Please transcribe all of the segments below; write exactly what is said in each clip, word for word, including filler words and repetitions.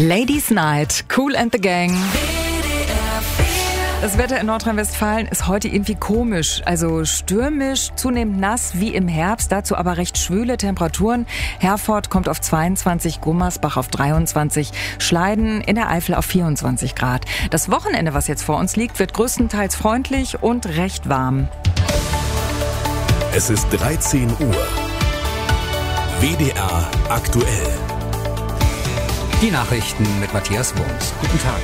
Ladies Night, Kool and the Gang. Das Wetter in Nordrhein-Westfalen ist heute irgendwie komisch, also stürmisch, zunehmend nass wie im Herbst, dazu aber recht schwüle Temperaturen. Herford kommt auf zweiundzwanzig, Gummersbach auf dreiundzwanzig, Schleiden in der Eifel auf vierundzwanzig Grad. Das Wochenende, was jetzt vor uns liegt, wird größtenteils freundlich und recht warm. Es ist dreizehn Uhr. W D R aktuell. Die Nachrichten mit Matthias Wurms. Guten Tag.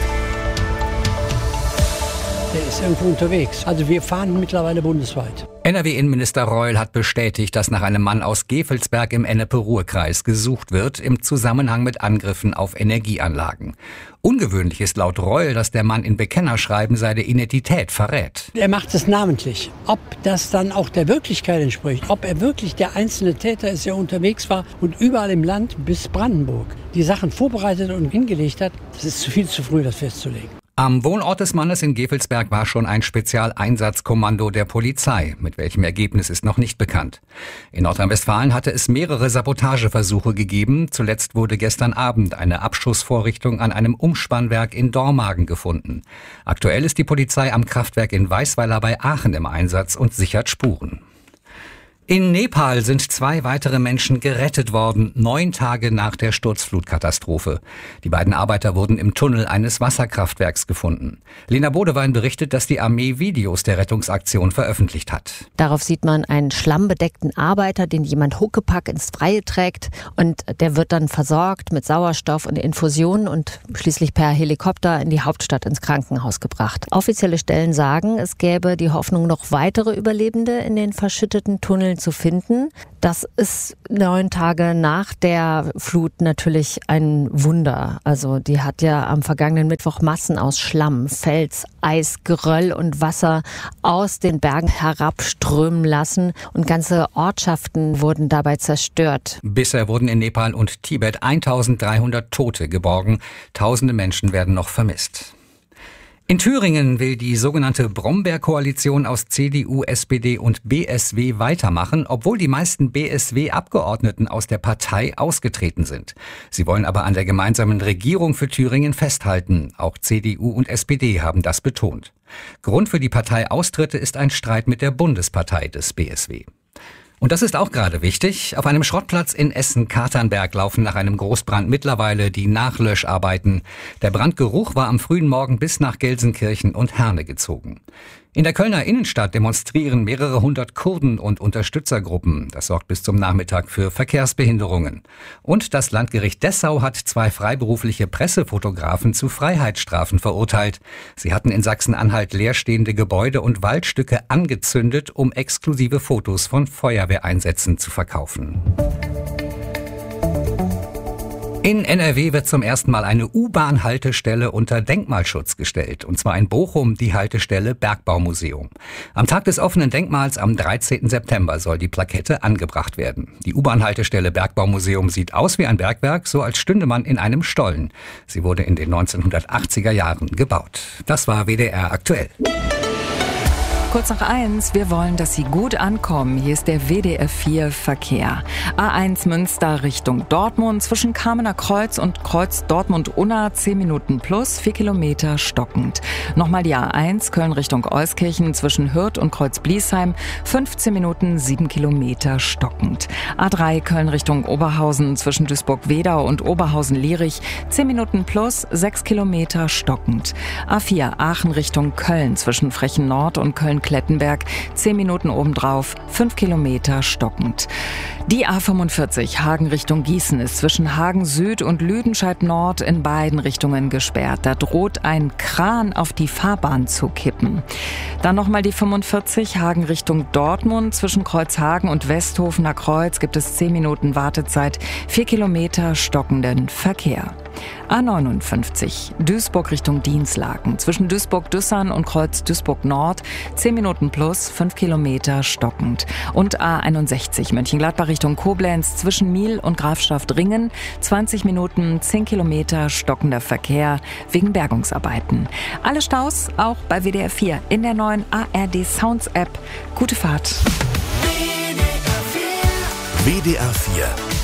Der ist irgendwo unterwegs. Also wir fahren mittlerweile bundesweit. N R W-Innenminister Reul hat bestätigt, dass nach einem Mann aus Gevelsberg im Ennepe-Ruhr-Kreis gesucht wird, im Zusammenhang mit Angriffen auf Energieanlagen. Ungewöhnlich ist laut Reul, dass der Mann in Bekennerschreiben seine Identität verrät. Er macht es namentlich. Ob das dann auch der Wirklichkeit entspricht, ob er wirklich der einzelne Täter ist, der unterwegs war und überall im Land bis Brandenburg die Sachen vorbereitet und hingelegt hat, das ist zu viel zu früh, das festzulegen. Am Wohnort des Mannes in Gevelsberg war schon ein Spezialeinsatzkommando der Polizei. Mit welchem Ergebnis ist noch nicht bekannt. In Nordrhein-Westfalen hatte es mehrere Sabotageversuche gegeben. Zuletzt wurde gestern Abend eine Abschussvorrichtung an einem Umspannwerk in Dormagen gefunden. Aktuell ist die Polizei am Kraftwerk in Weißweiler bei Aachen im Einsatz und sichert Spuren. In Nepal sind zwei weitere Menschen gerettet worden, neun Tage nach der Sturzflutkatastrophe. Die beiden Arbeiter wurden im Tunnel eines Wasserkraftwerks gefunden. Lena Bodewein berichtet, dass die Armee Videos der Rettungsaktion veröffentlicht hat. Darauf sieht man einen schlammbedeckten Arbeiter, den jemand Huckepack ins Freie trägt. Und der wird dann versorgt mit Sauerstoff und Infusionen und schließlich per Helikopter in die Hauptstadt ins Krankenhaus gebracht. Offizielle Stellen sagen, es gäbe die Hoffnung, noch weitere Überlebende in den verschütteten Tunneln zu finden. Das ist neun Tage nach der Flut natürlich ein Wunder. Also die hat ja am vergangenen Mittwoch Massen aus Schlamm, Fels, Eis, Geröll und Wasser aus den Bergen herabströmen lassen und ganze Ortschaften wurden dabei zerstört. Bisher wurden in Nepal und Tibet eintausenddreihundert Tote geborgen. Tausende Menschen werden noch vermisst. In Thüringen will die sogenannte Brombeer-Koalition aus C D U, S P D und B S W weitermachen, obwohl die meisten B S W-Abgeordneten aus der Partei ausgetreten sind. Sie wollen aber an der gemeinsamen Regierung für Thüringen festhalten. Auch C D U und S P D haben das betont. Grund für die Parteiaustritte ist ein Streit mit der Bundespartei des B S W. Und das ist auch gerade wichtig. Auf einem Schrottplatz in Essen-Katernberg laufen nach einem Großbrand mittlerweile die Nachlöscharbeiten. Der Brandgeruch war am frühen Morgen bis nach Gelsenkirchen und Herne gezogen. In der Kölner Innenstadt demonstrieren mehrere hundert Kurden und Unterstützergruppen. Das sorgt bis zum Nachmittag für Verkehrsbehinderungen. Und das Landgericht Dessau hat zwei freiberufliche Pressefotografen zu Freiheitsstrafen verurteilt. Sie hatten in Sachsen-Anhalt leerstehende Gebäude und Waldstücke angezündet, um exklusive Fotos von Feuerwehreinsätzen zu verkaufen. In N R W wird zum ersten Mal eine U-Bahn-Haltestelle unter Denkmalschutz gestellt. Und zwar in Bochum die Haltestelle Bergbaumuseum. Am Tag des offenen Denkmals am dreizehnten September soll die Plakette angebracht werden. Die U-Bahn-Haltestelle Bergbaumuseum sieht aus wie ein Bergwerk, so als stünde man in einem Stollen. Sie wurde in den neunzehnhundertachtziger Jahren gebaut. Das war W D R aktuell. Kurz nach eins, wir wollen, dass Sie gut ankommen. Hier ist der W D R vier Verkehr. A eins Münster Richtung Dortmund zwischen Kamener Kreuz und Kreuz Dortmund-Unna zehn Minuten plus, vier Kilometer stockend. Nochmal die A eins Köln Richtung Euskirchen zwischen Hürth und Kreuz Bliesheim fünfzehn Minuten, sieben Kilometer stockend. A drei Köln Richtung Oberhausen zwischen Duisburg-Wedau und Oberhausen-Lierich zehn Minuten plus, sechs Kilometer stockend. A vier Aachen Richtung Köln zwischen Frechen Nord und Köln Klettenberg, zehn Minuten obendrauf, fünf Kilometer stockend. Die A fünfundvierzig Hagen Richtung Gießen ist zwischen Hagen Süd und Lüdenscheid Nord in beiden Richtungen gesperrt. Da droht ein Kran auf die Fahrbahn zu kippen. Dann nochmal die fünfundvierzig Hagen Richtung Dortmund. Zwischen Kreuzhagen und Westhofener Kreuz gibt es zehn Minuten Wartezeit, vier Kilometer stockenden Verkehr. A neunundfünfzig Duisburg Richtung Dinslaken. Zwischen Duisburg-Düssern und Kreuz Duisburg Nord zehn Minuten plus, fünf Kilometer stockend. Und A einundsechzig Mönchengladbach Richtung Koblenz zwischen Miel und Grafschaft-Ringen zwanzig Minuten, zehn Kilometer stockender Verkehr wegen Bergungsarbeiten. Alle Staus auch bei W D R vier in der neuen A R D Sounds App. Gute Fahrt. W D R vier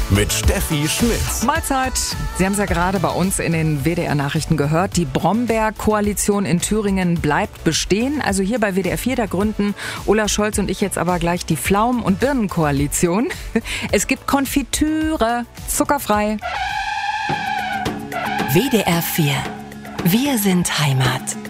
mit Steffi Schmitz. Mahlzeit. Sie haben es ja gerade bei uns in den W D R-Nachrichten gehört. Die Brombeer-Koalition in Thüringen bleibt bestehen. Also hier bei W D R vier, da gründen Olaf Scholz und ich jetzt aber gleich die Pflaumen- und Birnenkoalition. Es gibt Konfitüre, zuckerfrei. W D R vier. Wir sind Heimat.